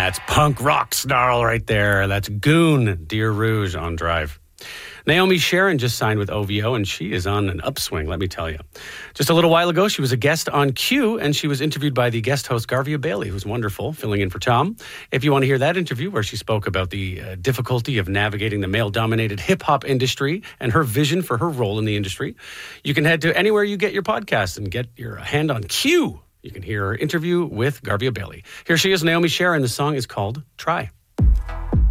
That's punk rock snarl right there. That's Goon, Deer Rouge on Drive. Naomi Sharon just signed with OVO, and she is on an upswing, let me tell you. Just a little while ago, she was a guest on Q, and she was interviewed by the guest host, Garvia Bailey, who's wonderful, filling in for Tom. If you want to hear that interview where she spoke about the difficulty of navigating the male-dominated hip-hop industry and her vision for her role in the industry, you can head to anywhere you get your podcast and get your hand on Q. You can hear her interview with Garvia Bailey. Here she is, Naomi Sharon. The song is called Try.